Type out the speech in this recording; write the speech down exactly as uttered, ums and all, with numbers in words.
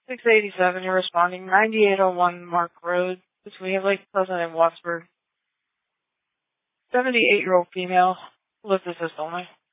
six eighty-seven, you're responding. ninety-eight oh one Mark Road, between Lake Pleasant and Wattsburg. seventy-eight-year-old female, lift assist only.